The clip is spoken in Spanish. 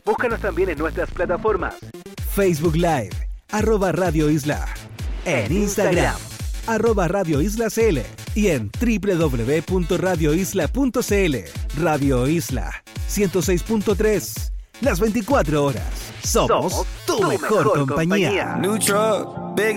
Búscanos también en nuestras plataformas. Facebook Live, @Radio Isla. En Instagram, @Radio Isla CL. Y en www.radioisla.cl. Radio Isla 106.3. Las 24 horas. Somos tu mejor compañía. New truck, big